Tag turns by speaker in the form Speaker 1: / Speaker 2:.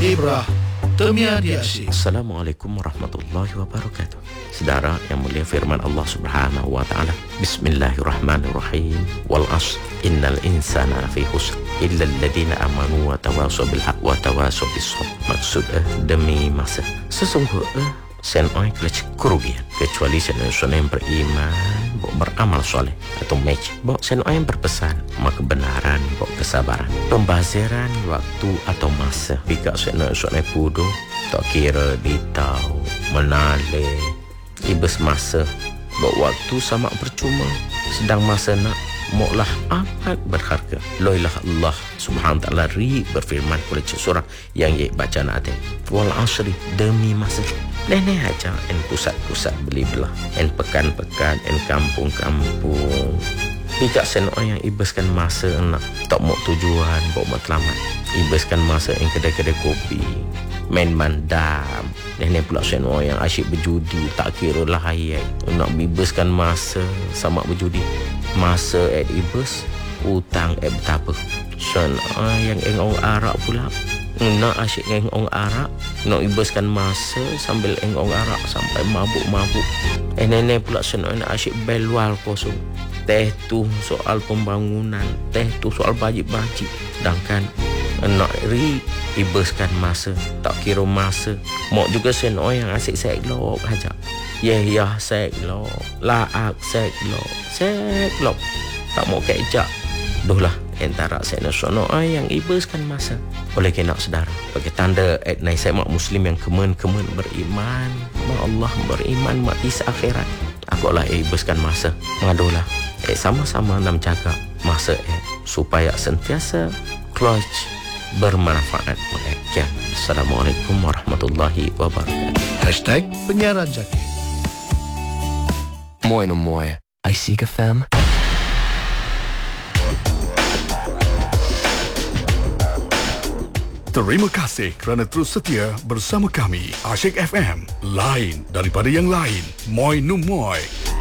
Speaker 1: Ibrah Termiadi Asyik.
Speaker 2: Assalamualaikum warahmatullahi wabarakatuh. Saudara yang mulia, firman Allah Subhanahu wa taala, Bismillahirrahmanirrahim. Wal 'ashr innal insana lafi khusr illa alladhina amanu wa tawassaw bil haqq wa tawassaw bis sabr. Maksud demi masa sesungguhnya sen oi kerugian kecuali sen yang beriman, beramal soleh atau match, sen yang berpesan maka kebenaran, kesabaran, pembaziran waktu atau masa. Jika sen bodoh tak kira ditau menale ibas masa, waktu sama percuma, sedang masa nak moklah amat berharga. Loilah Allah Subhanahu wa taala berfirman pada surah yang ia baca nanti, wal 'ashri demi masa. Nenek aja en pusat-pusat beli belah, en pekan-pekan, en kampung-kampung. Tidak seno yang ibaskan masa enak tak mau tujuan, bawa matlamat. Ibaskan masa en kedai-kedai kopi, main mandam. Nenek pula seno yang asyik berjudi, tak kira lah ayat. Nak ibaskan masa sama berjudi. Masa ibas, utang betapa. Seno yang engong arak pula. Nak asyik engong arak, nak ibaskan masa sambil engong arak sampai mabuk-mabuk. Nenek pula nak asyik belual kosong. Teh tu soal pembangunan, teh tu soal bajik-bajik. Sedangkan nak ibaskan masa, tak kira masa. Mak juga yang asyik seklop aja. Ya seklop, laak seklop. Tak mau kejak. Duh lah, antara sono yang ibaskan masa. Oleh kerana saudara, bagi tanda etnai saya mak Muslim yang kemen beriman, mak Allah beriman, mak isa akhirat. Aku lah ibaskan masa. Madulah, sama-sama nak jaga masa supaya sentiasa clutch bermanfaat. Assalamualaikum warahmatullahi wabarakatuh.
Speaker 1: #penyiaran Jaki.
Speaker 3: Mooi no mooi. Asyik FM.
Speaker 1: Terima kasih kerana terus setia bersama kami. Asyik FM, lain daripada yang lain. Moi nu moi.